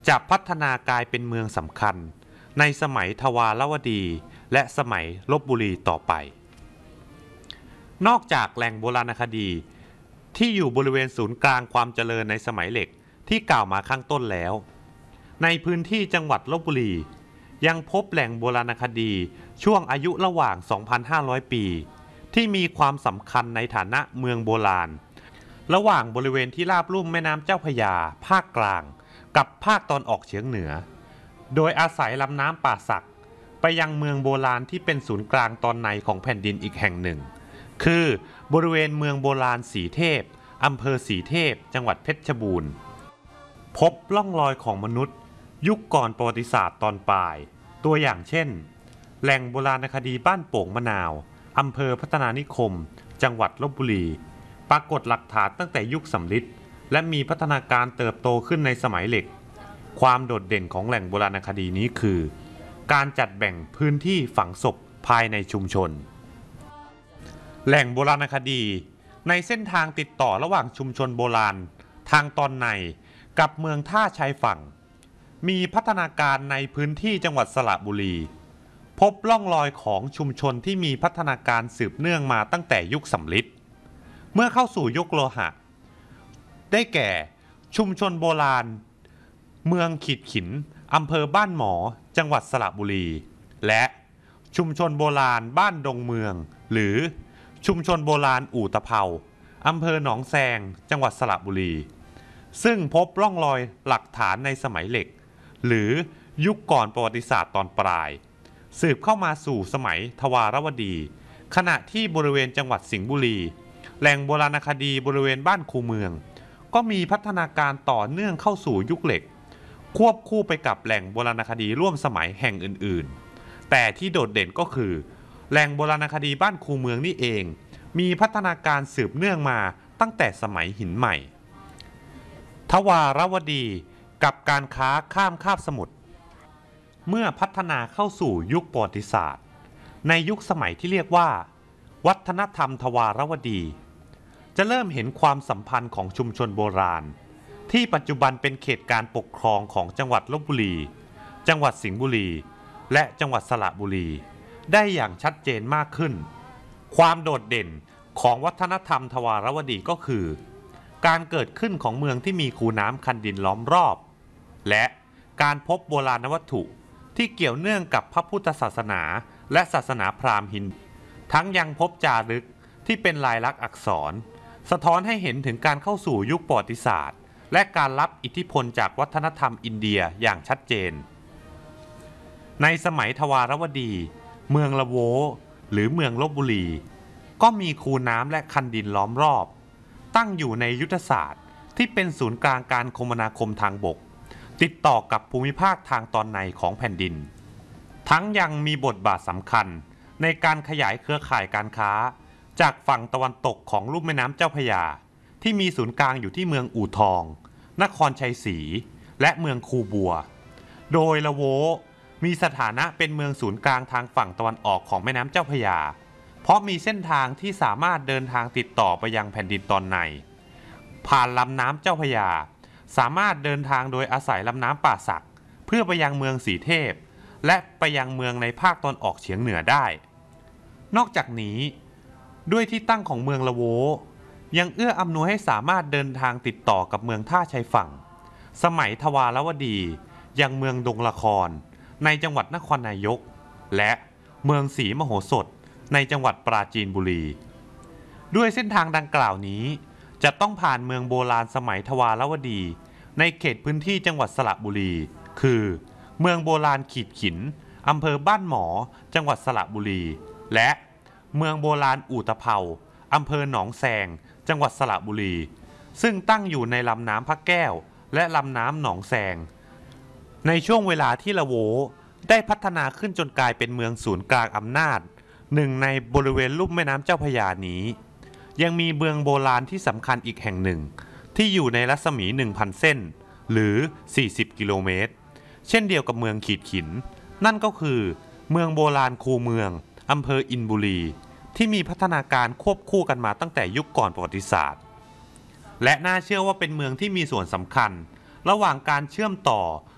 จะพัฒนากลายเป็นเมืองสำคัญในสมัยทวารวดีและสมัยลพบุรีต่อไปนอกจากแหล่งโบราณคดีที่อยู่บริเวณศูนย์กลางความเจริญในสมัยเหล็กที่กล่าวมาข้างต้นแล้วในพื้นที่จังหวัดลพบุรียังพบแหล่งโบราณคดีช่วงอายุระหว่าง 2,500 ปีที่มีความสำคัญในฐานะเมืองโบราณระหว่างบริเวณที่ราบลุ่มแม่น้ำเจ้าพระยาภาคกลางกับภาคตอนออกเฉียงเหนือโดยอาศัยลำน้ำป่าสักไปยังเมืองโบราณที่เป็นศูนย์กลางตอนในของแผ่นดินอีกแห่งหนึ่งคือบริเวณเมืองโบราณสีเทพอำเภอสีเทพจังหวัดเพชรบูรณ์พบร่องรอยของมนุษย์ยุคก่อนประวัติศาสตร์ตอนปลายตัวอย่างเช่นแหล่งโบราณคดีบ้านโป่งมะนาวอำเภอพัฒนานิคมจังหวัดลพบุรีปรากฏหลักฐานตั้งแต่ยุคสำริดและมีพัฒนาการเติบโตขึ้นในสมัยเหล็กความโดดเด่นของแหล่งโบราณคดีนี้คือการจัดแบ่งพื้นที่ฝังศพภายในชุมชนแหล่งโบราณคดีในเส้นทางติดต่อระหว่างชุมชนโบราณทางตอนในกับเมืองท่าชายฝั่งมีพัฒนาการในพื้นที่จังหวัดสระบุรีพบร่องรอยของชุมชนที่มีพัฒนาการสืบเนื่องมาตั้งแต่ยุคสำริดเมื่อเข้าสู่ยุคโลหะได้แก่ชุมชนโบราณเมืองขีดขินอำเภอบ้านหมอจังหวัดสระบุรีและชุมชนโบราณบ้านดงเมืองหรือชุมชนโบราณอู่ตะเภาอำเภอหนองแซงจังหวัดสระบุรีซึ่งพบร่องรอยหลักฐานในสมัยเหล็กหรือยุคก่อนประวัติศาสตร์ตอนปลายสืบเข้ามาสู่สมัยทวารวดีขณะที่บริเวณจังหวัดสิงห์บุรีแหล่งโบราณคดีบริเวณบ้านคูเมืองก็มีพัฒนาการต่อเนื่องเข้าสู่ยุคเหล็กควบคู่ไปกับแหล่งโบราณคดีร่วมสมัยแห่งอื่นๆแต่ที่โดดเด่นก็คือแหล่งโบราณคดีบ้านคูเมืองนี่เองมีพัฒนาการสืบเนื่องมาตั้งแต่สมัยหินใหม่ทวารวดีกับการค้าข้ามคาบสมุทรเมื่อพัฒนาเข้าสู่ยุคประวัติศาสตร์ในยุคสมัยที่เรียกว่าวัฒนธรรมทวารวดีจะเริ่มเห็นความสัมพันธ์ของชุมชนโบราณที่ปัจจุบันเป็นเขตการปกครองของจังหวัดลพบุรีจังหวัดสิงห์บุรีและจังหวัดสระบุรีได้อย่างชัดเจนมากขึ้นความโดดเด่นของวัฒนธรรมทวารวดีก็คือการเกิดขึ้นของเมืองที่มีคูน้ำคันดินล้อมรอบและการพบโบราณวัตถุที่เกี่ยวเนื่องกับพระพุทธศาสนาและศาสนาพราหมณ์ฮินดูทั้งยังพบจารึกที่เป็นลายลักษณ์อักษรสะท้อนให้เห็นถึงการเข้าสู่ยุคประวัติศาสตร์และการรับอิทธิพลจากวัฒนธรรมอินเดียอย่างชัดเจนในสมัยทวารวดีเมืองละโวหรือเมืองลพบุรีก็มีคูน้ำและคันดินล้อมรอบตั้งอยู่ในยุทธศาสตร์ที่เป็นศูนย์กลางการคมนาคมทางบกติดต่อกับภูมิภาคทางตอนในของแผ่นดินทั้งยังมีบทบาทสำคัญในการขยายเครือข่ายการค้าจากฝั่งตะวันตกของลุ่มแม่น้ำเจ้าพระยาที่มีศูนย์กลางอยู่ที่เมืองอู่ทองนครชัยศรีและเมืองคูบัวโดยละโวมีสถานะเป็นเมืองศูนย์กลางทางฝั่งตะวันออกของแม่น้ำเจ้าพระยาเพราะมีเส้นทางที่สามารถเดินทางติดต่อไปยังแผ่นดินตอนในผ่านลำน้ำเจ้าพระยาสามารถเดินทางโดยอาศัยลำน้ำป่าสักเพื่อไปยังเมืองสีเทพและไปยังเมืองในภาคตอนออกเฉียงเหนือได้นอกจากนี้ด้วยที่ตั้งของเมืองละโวยังเอื้ออำนวยให้สามารถเดินทางติดต่อกับเมืองท่าชายฝั่งสมัยทวารวดียังเมืองดงละครในจังหวัดนครนายกและเมืองศรีมโหสถในจังหวัดปราจีนบุรีด้วยเส้นทางดังกล่าวนี้จะต้องผ่านเมืองโบราณสมัยทวารวดีในเขตพื้นที่จังหวัดสระบุรีคือเมืองโบราณขีดขินอำเภอบ้านหมอจังหวัดสระบุรีและเมืองโบราณอู่ตะเภาอำเภอหนองแซงจังหวัดสระบุรีซึ่งตั้งอยู่ในลำน้ำพระแก้วและลำน้ำหนองแซงในช่วงเวลาที่ละโวได้พัฒนาขึ้นจนกลายเป็นเมืองศูนย์กลางอำนาจหนึ่งในบริเวณลุ่มแม่น้ำเจ้าพระยานี้ยังมีเมืองโบราณที่สำคัญอีกแห่งหนึ่งที่อยู่ในรัศมี 1,000 เส้นหรือ40กิโลเมตรเช่นเดียวกับเมืองขีดขินนั่นก็คือเมืองโบราณคูเมืองอำเภออินบุรีที่มีพัฒนาการควบคู่กันมาตั้งแต่ยุคก่อนประวัติศาสตร์และน่าเชื่อว่าเป็นเมืองที่มีส่วนสำคัญระหว่างการเชื่อมต่อ